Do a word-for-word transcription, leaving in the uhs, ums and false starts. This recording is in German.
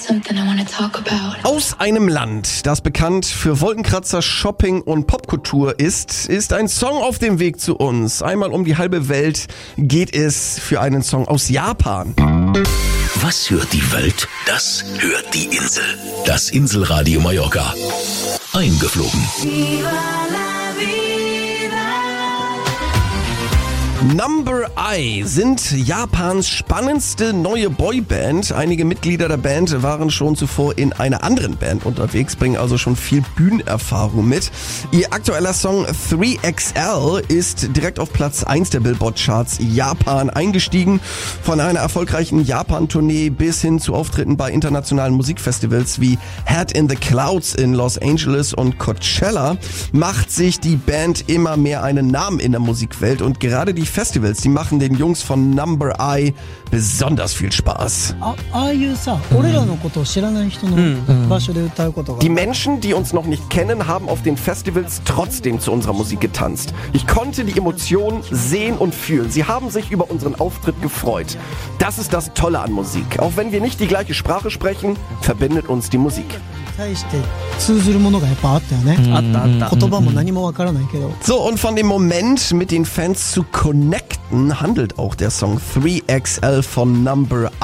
something I want to talk about. Aus einem Land, das bekannt für Wolkenkratzer, Shopping und Popkultur ist, ist ein Song auf dem Weg zu uns. Einmal um die halbe Welt geht es für einen Song aus Japan. Was hört die Welt? Das hört die Insel. Das Inselradio Mallorca. Eingeflogen. Number Eye sind Japans spannendste neue Boyband. Einige Mitglieder der Band waren schon zuvor in einer anderen Band unterwegs, bringen also schon viel Bühnenerfahrung mit. Ihr aktueller Song drei X L ist direkt auf Platz eins der Billboard-Charts Japan eingestiegen. Von einer erfolgreichen Japan-Tournee bis hin zu Auftritten bei internationalen Musikfestivals wie Head in the Clouds in Los Angeles und Coachella macht sich die Band immer mehr einen Namen in der Musikwelt und gerade die Festivals, die machen den Jungs von Number Eye besonders viel Spaß. Die Menschen, die uns noch nicht kennen, haben auf den Festivals trotzdem zu unserer Musik getanzt. Ich konnte die Emotionen sehen und fühlen. Sie haben sich über unseren Auftritt gefreut. Das ist das Tolle an Musik. Auch wenn wir nicht die gleiche Sprache sprechen, verbindet uns die Musik. So, und von dem Moment, mit den Fans zu connecten, handelt auch der Song drei X L von Number